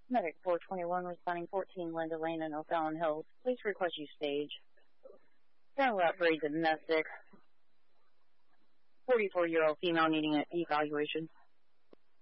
Medic 421 responding 14 Linda Lane in O'Fallon Hills. Please request you stage. General upgrade domestic. 44-year-old female needing an evaluation.